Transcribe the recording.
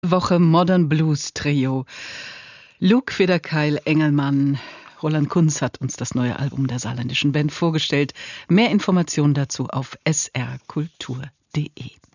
Woche Modern Blues Trio. Luc Federkeil, Engelmann, Roland Kunz hat uns das neue Album der saarländischen Band vorgestellt. Mehr Informationen dazu auf srkultur.de.